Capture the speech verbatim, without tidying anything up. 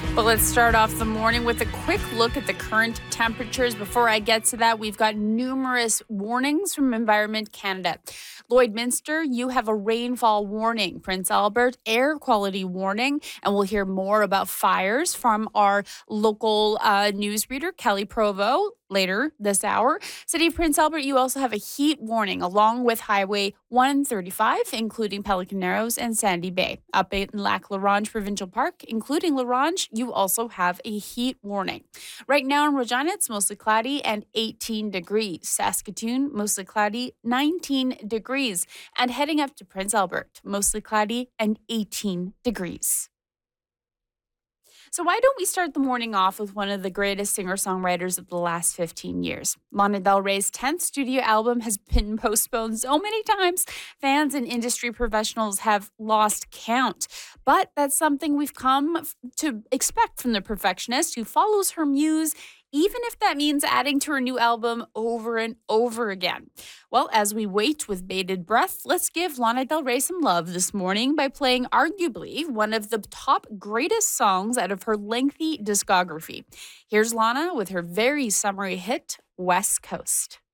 But let's start off the morning with a quick look at the current temperatures. Before I get to that, we've got numerous warnings from Environment Canada. Lloydminster, you have a rainfall warning. Prince Albert, air quality warning. And we'll hear more about fires from our local uh, newsreader, Kelly Provo, later this hour. City of Prince Albert, you also have a heat warning along with Highway one thirty-five, including Pelican Narrows and Sandy Bay. Up in Lac La Ronge Provincial Park, including La Ronge, you also have a heat warning. Right now in Regina, it's mostly cloudy and eighteen degrees. Saskatoon, mostly cloudy, nineteen degrees. And heading up to Prince Albert, mostly cloudy and eighteen degrees. So why don't we start the morning off with one of the greatest singer-songwriters of the last fifteen years? Lana Del Rey's tenth studio album has been postponed so many times, fans and industry professionals have lost count. But that's something we've come to expect from the perfectionist who follows her muse, even if that means adding to her new album over and over again. Well, as we wait with bated breath, let's give Lana Del Rey some love this morning by playing arguably one of the top greatest songs out of her lengthy discography. Here's Lana with her very summery hit, West Coast.